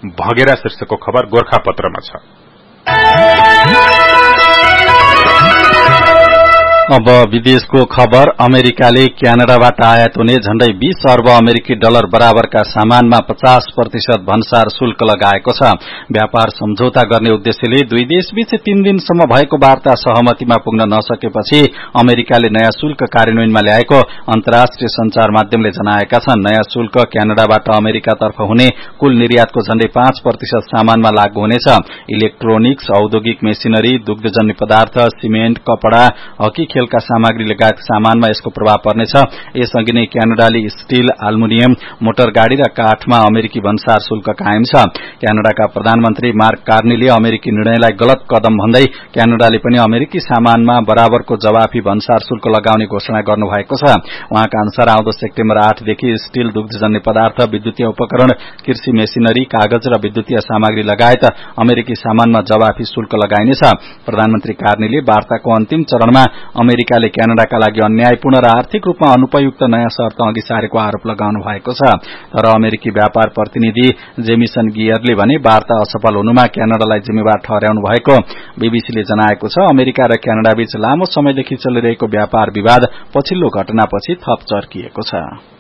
भगेरा शीर्षकको खबर गोरखापत्रमा छ। अब विदेशको खबर। अमेरिकाले क्यानाडाबाट आयात हुने झण्डै 20 अर्ब अमेरिकी डलर बराबरका सामानमा 50% भन्सार शुल्क लगाएको छ। व्यापार सम्झौता गर्ने उद्देश्यले दुई देशबीच 3 दिनसम्म भएको वार्ता सहमतिमा पुग्न नसकेपछि अमेरिकाले नयाँ शुल्क कार्यान्वयनमा ल्याएको अन्तर्राष्ट्रिय संचार माध्यमले जनाएका छन्। नयाँ शुल्क क्यानाडाबाट अमेरिकातर्फ हुने कुल निर्यातको झण्डै 5% सामानमा लागू हुनेछ। इलेक्ट्रोनिक्स, औद्योगिक मेसिनरी, दुग्धजन्य पदार्थ, सिमेन्ट, कपड़ा, हकी खेलका सामग्री लगायत सामानमा यसको प्रभाव पर्नेछ। यसअघि नै क्यानाडाले स्टील, एल्युमिनियम, मोटर गाड़ी र काठमा अमेरिकी भन्सार शुल्क कायम छ। क्यानाडाका प्रधानमन्त्री मार्क कार्नीले अमेरिकी निर्णयलाई गलत कदम भन्दै क्यानाडाले पनि अमेरिकी सामानमा बराबरको जवाफी भन्सार शुल्क लगाउने घोषणा गर्नुभएको छ। उहाँका अनुसार आउँदो सेप्टेम्बर 8 देखि स्टील, दुग्धजन्य पदार्थ, विद्युतीय उपकरण, कृषि मेसिनरी, कागज र विद्युतीय सामग्री लगायत अमेरिकी सामानमा जवाफी शुल्क लगाइनेछ। प्रधानमन्त्री कार्नीले वार्ताको अन्तिम चरणमा अमेरिकाले क्यानाडाका लागि अन्यायपूर्ण र आर्थिक रूपमा अनुपयुक्त नयाँ शर्त अघि सारेको आरोप लगाउनु भएको छ। तर अमेरिकी व्यापार प्रतिनिधि जेमिसन गियरले भने वार्ता असफल हुनुमा क्यानाडालाई जिम्मेवार ठहर्याउनु भएको। बीबीसीले जनाएको छ अमेरिका र क्यानाडाबीच लामो समयदेखि चलिरहेको व्यापार विवाद पछिल्लो घटनापछि थप चर्किएको छ।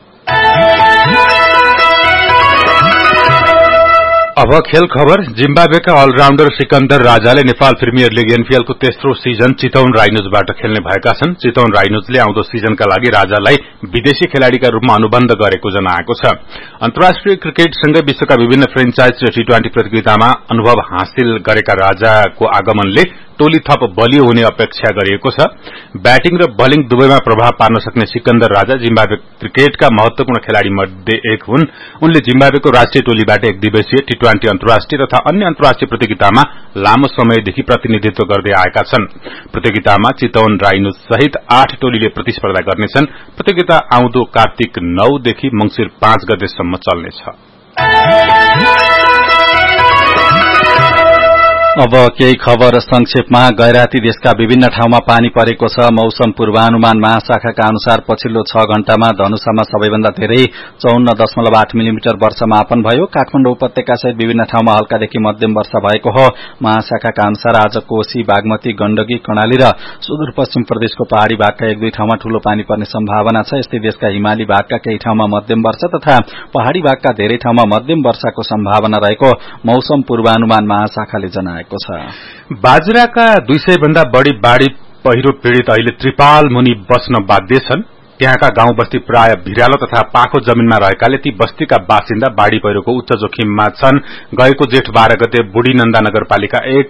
अब खेल खबर। जिम्बाब्वेका अलराउण्डर सिकन्दर राजाले नेपाल प्रिमियर लीग एनपीएलको तेस्रो सिजन चितवन राइनोजबाट खेल्ने भएका छन्। चितवन राइनोजले आउँदो सिजनका लागि राजालाई विदेशी खेलाड़ीका रूपमा अनुबन्ध गरेको जनाएको छ। अन्तर्राष्ट्रिय क्रिकेटसँगै विश्वका विभिन्न फ्रेन्चाइज र टी20 प्रतियोगितामा अनुभव हासिल गरेका राजाको आगमनले टोली थप बलियो हुने अपेक्षा गरिएको छ। ब्याटिङ र बलिङ दुवैमा प्रभाव पार्न सक्ने सिकन्दर राजा जिम्बाब्वे क्रिकेटका महत्वपूर्ण खेलाड़ी मध्ये एक हुन्। उनले जिम्बाब्वेको राष्ट्रिय टोलीबाट एक दिवसीय, टी20 अन्तर्राष्ट्रिय तथा अन्य अन्तर्राष्ट्रिय प्रतियोगितामा लामो समयदेखि प्रतिनिधित्व गर्दै आएका छन्। प्रतियोगितामा चितवन राइनोज सहित 8 टोलीले प्रतिस्पर्धा गर्नेछन्। प्रतियोगिता आउँदो कार्तिक 9 देखि मंसिर 5 गतेसम्म चल्नेछ। अब केही खबर संक्षेपमा। गैराती देशका विभिन्न ठाउँमा पानी परेको छ। मौसम पूर्वानुमान महाशाखाका अनुसार पछिल्लो 6 घण्टामा धनुषामा सबैभन्दा धेरै 54.8 मिलिमिटर वर्षा मापन भयो। काठमाडौँ उपत्यका सहित विभिन्न ठाउँमा हल्कादेखि मध्यम वर्षा भएको हो। महाशाखाका अनुसार आज कोशी, बागमती, गण्डकी, कर्णाली र सुदूरपश्चिम प्रदेशको पहाड़ी भागका 1-2 ठाउँमा ठूलो पानी पर्ने सम्भावना छ। यस्तै देशका हिमाली भागका केही ठाउँमा मध्यम वर्षा तथा पहाड़ी भागका धेरै ठाउँमा मध्यम वर्षाको सम्भावना रहेको मौसम पूर्वानुमान महाशाखाले जनाएको। बाजराका 200 भन्दा बढ़ी बाढ़ी पहिरो पीड़ित अहिले त्रिपाल मुनि बस्न बाध्य छन्। त्यहाँका गाउँ बस्ती प्राय भिरालो तथा पाखो जमिनमा रहेकाले ती बस्तीका बासिन्दा बाढ़ी पहिरोको उच्च जोखिममा छन्। गएको जेठ 12 गते बुढीनन्दा नगरपालिका 1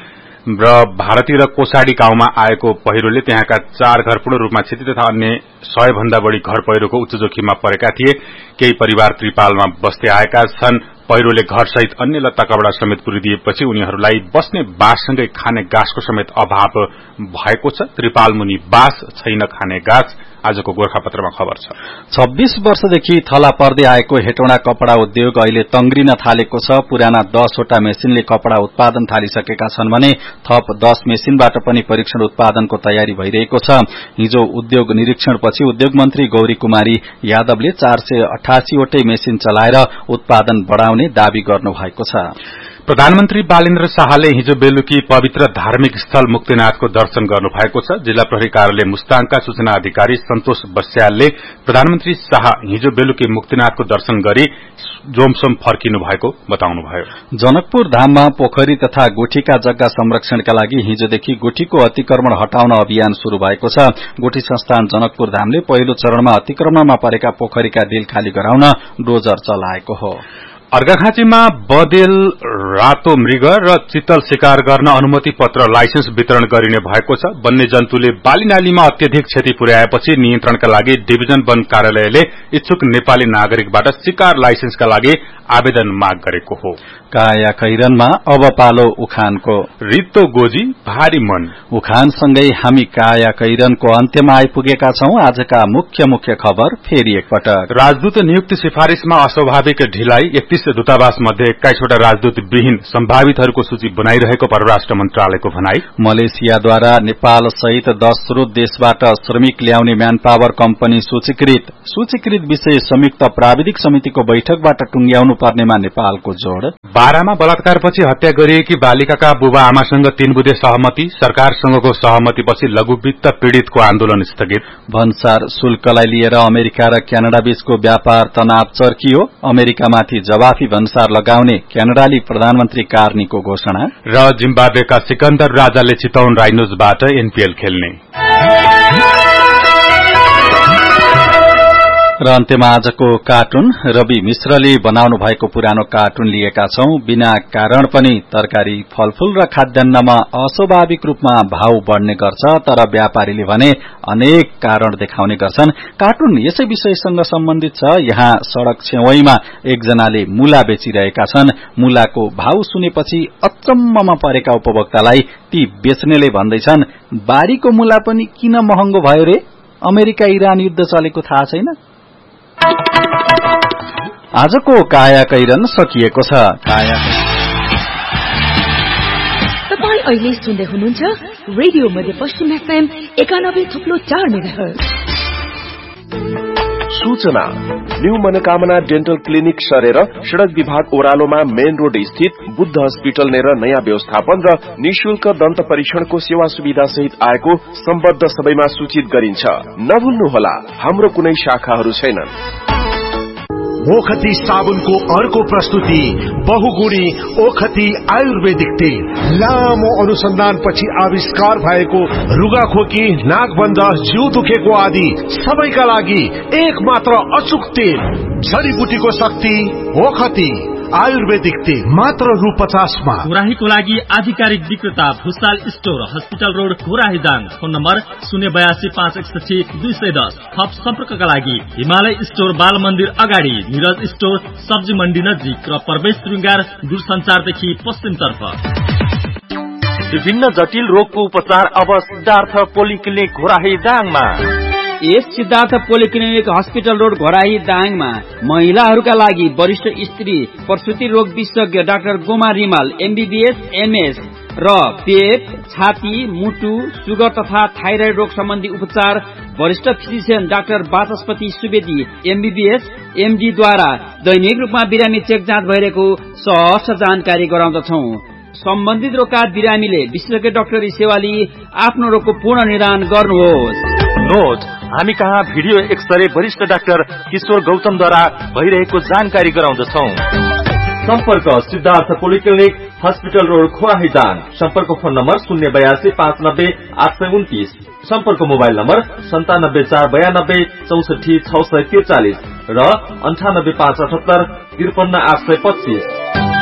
र भारती र कोसाडी गाउँमा आएको पहिरोले त्यहाँका 4 घर पूर्ण रूपमा क्षति तथा अन्य 100 भन्दा बढ़ी घर पहिरोको उच्च जोखिममा परेका थिए। केही परिवार त्रिपालमा बस्दै आएका छन्। पहिरोले घरसहित अन्य लत्ता कपड़ा समेत पुरिदिएपछि उनीहरूलाई बस्ने बाँससँगै खाने गाँसको समेत अभाव भएको छ। त्रिपाल मुनि बाँस छैन, खाने गाँस। आजको गोरखापत्रमा खबर छ। 26 वर्षदेखि थला पर्दै आएको हेटौँडा कपड़ा उद्योग अहिले तंग्रिन थालेको छ। पुराना 10 वटा मेसिनले कपड़ा उत्पादन थालिसकेका छन् भने थप 10 मेसिनबाट पनि परीक्षण उत्पादनको तयारी भइरहेको छ। हिजो उद्योग निरीक्षणपछि उद्योग मन्त्री गौरी कुमारी यादवले 488 वटै मेसिन चलाएर उत्पादन बढ़ाउने दावी गर्नुभएको छ। प्रधानमन्त्री बालेन्द्र शाहले हिजो बेलुकी पवित्र धार्मिक स्थल मुक्तिनाथको दर्शन गर्नुभएको छ। जिल्ला प्रहरी कार्यालय मुस्ताङका सूचना अधिकारी सन्तोष बस्यालले प्रधानमन्त्री शाह हिजो बेलुकी मुक्तिनाथको दर्शन गरी जोमसोम फर्किनु भएको बताउनुभयो। जनकपुर धाममा पोखरी तथा गुठीका जग्गा संरक्षणका लागि हिजोदेखि गुठीको अतिक्रमण हटाउन अभियान शुरू भएको छ। गुठी संस्थान जनकपुर धामले पहिलो चरणमा अतिक्रमणमा परेका पोखरीका डिल खाली गराउन डोजर चलाएको हो। अर्घाखाँचीमा बदेल, रातो मृग र चितल शिकार गर्न अनुमति पत्र लाइसेन्स वितरण गरिने भएको छ। वन्यजन्तुले बालीनालीमा अत्यधिक क्षति पुर्याएपछि नियन्त्रणका लागि डिभिजन वन कार्यालयले इच्छुक नेपाली नागरिकबाट शिकार लाइसेन्सका लागि आवेदन माग गरेको हो। काया कैरनमा अब पालो उखानको। रित्तो गोजी भारी मन। उखानसँगै हामी काया कैरनको अन्त्यमा आइपुगेका छौं। आजका मुख्य खबर फेरि एकपटक। राजदूत नियुक्ति सिफारिशमा अस्वाभाविक ढिलाइ। 31 25 दूतावास मध्ये 21वटा राजदूत विहीन सम्भावितहरूको सूची बनाइरहेको परराष्ट्र मन्त्रालयको भनाई। मलेसियाद्वारा नेपाल सहित 10 स्रोत देशबाट श्रमिक ल्याउने म्यान पावर कम्पनी सूचीकृत विषय संयुक्त प्राविधिक समितिको बैठकबाट टुंग्याउनु पर्नेमा नेपालको जोड़। बारामा बलात्कारपछि हत्या गरिएकी बालिकाका बुबा आमासँग 3 बुँदे सहमति, सरकारसँगको सहमतिपछि लघुवित्त पीड़ितको आन्दोलन स्थगित। भन्सार शुल्कलाई लिएर अमेरिका र क्यानाडा बीचको व्यापार तनाव चर्कियो। अमेरिकामाथि जवाफी भन्सार लगाउने क्यानाडाली प्रधानमन्त्री कार्नीको घोषणा। र जिम्बाब्वेका सिकन्दर राजाले चितवन राइनोजबाट एनपीएल खेल्ने। र अन्त्यमा आजको कार्टुन रवि मिश्रले बनाउनु भएको पुरानो कार्टुन लिएका छौं। बिना कारण पनि तरकारी, फलफूल र खाद्यान्नमा अस्वाभाविक रूपमा भाव बढ़ने गर्छ, तर व्यापारीले भने अनेक कारण देखाउने गर्छन्। कार्टुन यसै विषयसँग सम्बन्धित छ। यहाँ सड़क छेउमा एकजनाले मूला बेचिरहेका छन्। मूलाको भाव सुनेपछि अचम्ममा परेका उपभोक्तालाई ती बेच्नेले भन्दैछन्, बारीको मूला पनि किन महँगो भयो रे? अमेरिका इरान युद्ध चलेको थाहा छैन? आजको काया कैरन सकिएको छ। तपाईं अहिले सुन्दै हुनुहुन्छ रेडियो मध्यपश्चिम एफएम 91.4 मेगाहर्ज। सूचना न्यू मनोकामना डेन्टल क्लिनिक सरेर सड़क विभाग ओह्रालोमा मेन रोड स्थित बुद्ध हस्पिटल नेर नयाँ व्यवस्थापन र निशुल्क दन्त परीक्षणको सेवा सुविधा सहित आएको सम्बद्ध सबैमा सूचित गरिन्छ। नभुल्नुहोला, हाम्रो कुनै शाखाहरू छैनन्। ओखती साबुनको अर्को प्रस्तुति बहुगुणी ओखती आयुर्वेदिक तेल। लामो अनुसन्धानपछि आविष्कार भएको रुगाखोकी, नाकबन्ध, जिउ दुखेको आदि सबैका लागि एक मात्र अचूक तेल। जडीबुटीको शक्ति ओखती आयुर्वेदिक तेल मात्र रु 50 मा। घोराहीको लागि आधिकारिक विक्रेता Bhusal store, hospital road, Ghorahi Dang. Phone number 082 561 210। थप सम्पर्कका लागि हिमालय स्टोर, बाल मन्दिर अगाडि, निरज स्टोर, सब्जी मण्डी नजिक र प्रवेश श्रृंगार दूरसञ्चारदेखि पश्चिमतर्फ। विभिन्न जटिल रोगको उपचार अब सिद्धार्थ पोलिक्लिनिक घोराही दाङमा। यस Siddhartha polyclinic hospital road Ghorahi दाङमा महिलाहरूका लागि वरिष्ठ स्त्री प्रसुति रोग विशेषज्ञ doctor Goma Rimal MBBS MS र पेट, छाती, मुटु, सुगर तथा थाइराइड रोग सम्बन्धी उपचार वरिष्ठ फिजिशियन डाक्टर वाचस्पति सुवेदी एमबीबीएस एमडी द्वारा दैनिक रूपमा बिरामी चेक जाँच भइरहेको सहज जानकारी गराउँदछौ। सम्बन्धित रोगका बिरामीले विशेषज्ञ डाक्टरी सेवा लिई आफ्नो रोगको पूर्ण निदान गर्नुहोस्। नोट, हामी कहाँ भिडियो एक्सरे वरिष्ठ डाक्टर किशोर गौतमद्वारा भइरहेको जानकारी गराउँदछौ। सम्पर्क Siddhartha polyclinic hospital road Ghorahi Dang. सम्पर्क फोन नम्बर 082 590 829। सम्पर्क मोबाइल नम्बर 97 492 64 643 र 98 578 53 825।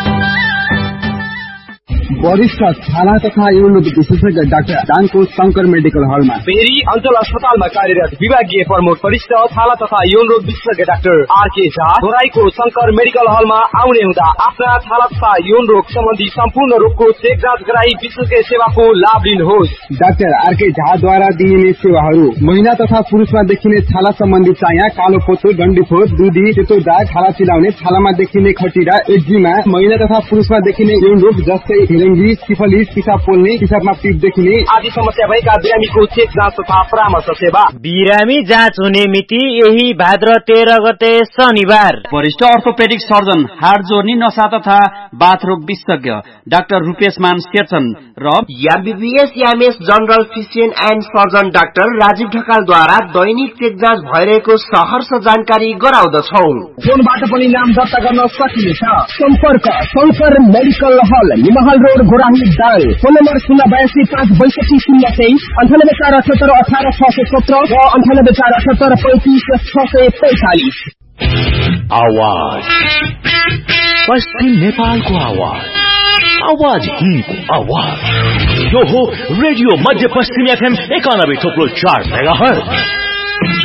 वरिष्ठ छाला तथा यौन विशेषज्ञ डाक्टर दानको शंकर मेडिकल हलमा। फेरि अञ्चल अस्पतालमा कार्यरत विभागीय प्रमुख वरिष्ठ छाला तथा यौन रोग विशेषज्ञ doctor RK Jha घोराहीको Shankar medical हलमा आउने हुँदा आफ्ना छाला तथा यौन रोग सम्बन्धी सम्पूर्ण रोगको चेक जाँच गराई विशेषज्ञ सेवाको लाभ लिनुहोस्। डाक्टर आरके झाद्वारा दिइने सेवाहरू महिला तथा पुरुषमा देखिने छाला सम्बन्धी चाया, कालो पोतो, डन्डीफोर, दुधी, सेतो दाग, छाला चिलाउने, छालामा देखिने खटिरा, एक्जिमा, महिला तथा पुरुषमा देखिने यौन रोग जस्तै हेरेङ्गी, सिफलिस, पिसाब पोल्ने, पिसाबमा पिप देखिने आदि समस्या भएका बिरामीको चेक जाँच तथा परामर्श सेवा। बिरामी जाँच हुने मिति यही भाद्र 13 गते शनिबार। वरिष्ठ अर्थोपेडिक सर्जन, हाड जोर्नी, नसा तथा बाथरोग विशेषज्ञ डाक्टर रूपेश मान शेरचन र MBBS MS general physician and surgeon doctor Rajiv ढकालद्वारा Dainik check जाँच भइरहेको सहर्ष जानकारी गराउँदछौ। फोनबाट पनि नाम दर्ता गर्न सकिनेछ। सम्पर्क शंकर मेडिकल हल, निमहल road, Ghorahi Dang. Phone number 082 562 023, 98 478 18 617 र 98 478 35 645। आवाज पश्चिम नेपालको आवाज, आवाज हिन्दको आवाज। यो हो रेडियो मध्य पश्चिम एफएम 91.4 मेगाहर्ज।